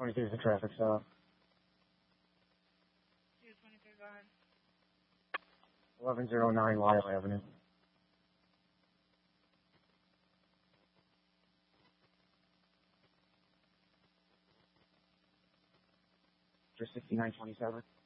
223 is a traffic stop. 223, go ahead. 1109 Lyle Avenue. Just 6927.